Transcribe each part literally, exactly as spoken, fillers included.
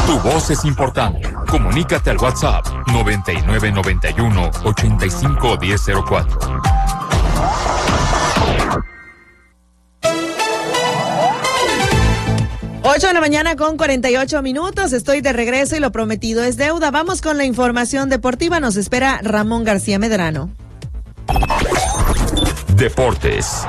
Tu voz es importante. Comunícate al WhatsApp noventa y nueve noventa y uno ochenta y cinco diez cero cuatro. ocho de la mañana con cuarenta y ocho minutos. Estoy de regreso y lo prometido es deuda. Vamos con la información deportiva. Nos espera Ramón García Medrano. Deportes.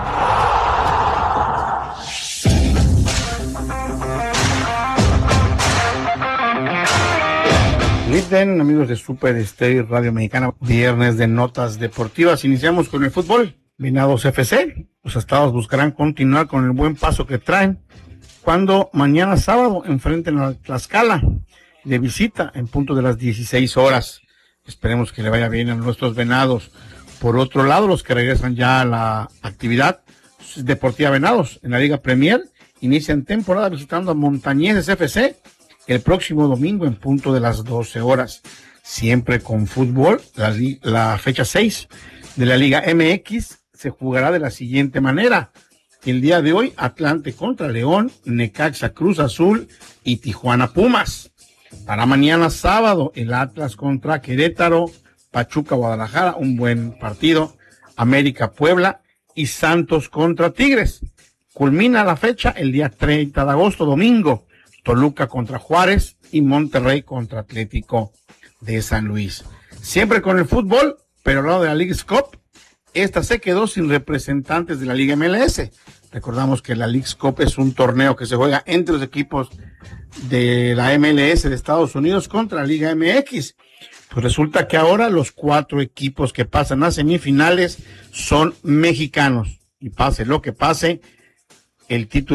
Listen, amigos de Super Estéreo Radio Mexicana, viernes de notas deportivas. Iniciamos con el fútbol. Venados F C. Los estados buscarán continuar con el buen paso que traen cuando mañana sábado enfrenten a Tlaxcala de visita en punto de las dieciséis horas. Esperemos que le vaya bien a nuestros Venados. Por otro lado, los que regresan ya a la actividad deportiva Venados en la Liga Premier inician temporada visitando a Montañeses F C el próximo domingo en punto de las doce horas. Siempre con fútbol, la, la fecha seis de la Liga M X se jugará de la siguiente manera. El día de hoy, Atlante contra León, Necaxa Cruz Azul y Tijuana Pumas. Para mañana sábado, el Atlas contra Querétaro, Pachuca Guadalajara, un buen partido, América Puebla y Santos contra Tigres. Culmina la fecha el día treinta de agosto, domingo, Toluca contra Juárez y Monterrey contra Atlético de San Luis. Siempre con el fútbol, pero al lado de la Leagues Cup, esta se quedó sin representantes de la Liga M L S. Recordamos que la Leagues Cup es un torneo que se juega entre los equipos de la M L S de Estados Unidos contra la Liga M X. Pues resulta que ahora los cuatro equipos que pasan a semifinales son mexicanos. Y pase lo que pase, el título